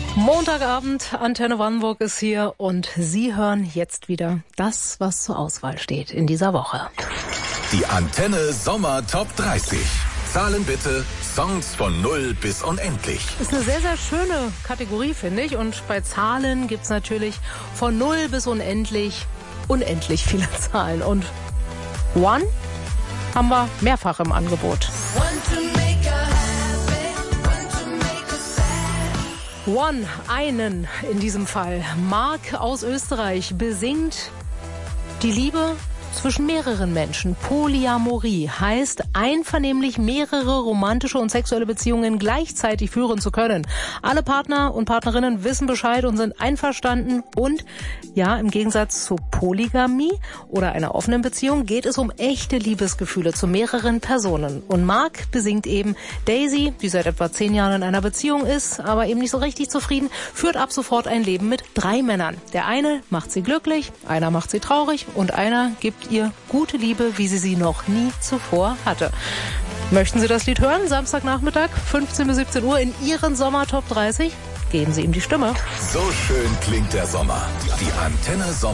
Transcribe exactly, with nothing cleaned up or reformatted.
Montagabend, Antenne Brandenburg ist hier und Sie hören jetzt wieder das, was zur Auswahl steht in dieser Woche. Die Antenne Sommer Top dreißig. Zahlen bitte, Songs von null bis unendlich. Ist eine sehr, sehr schöne Kategorie, finde ich. Und bei Zahlen gibt es natürlich von null bis unendlich, unendlich viele Zahlen. Und One haben wir mehrfach im Angebot. One, einen in diesem Fall. Mark aus Österreich besingt die Liebe zwischen mehreren Menschen. Polyamorie heißt, einvernehmlich mehrere romantische und sexuelle Beziehungen gleichzeitig führen zu können. Alle Partner und Partnerinnen wissen Bescheid und sind einverstanden. Und ja, im Gegensatz zu Polygamie oder einer offenen Beziehung geht es um echte Liebesgefühle zu mehreren Personen. Und Mark besingt eben Daisy, die seit etwa zehn Jahren in einer Beziehung ist, aber eben nicht so richtig zufrieden, führt ab sofort ein Leben mit drei Männern. Der eine macht sie glücklich, einer macht sie traurig und einer gibt ihr gute Liebe, wie sie sie noch nie zuvor hatte. Möchten Sie das Lied hören? Samstagnachmittag, fünfzehn bis siebzehn Uhr in Ihren Sommer Top dreißig. Geben Sie ihm die Stimme. So schön klingt der Sommer. Die Antenne Sommer.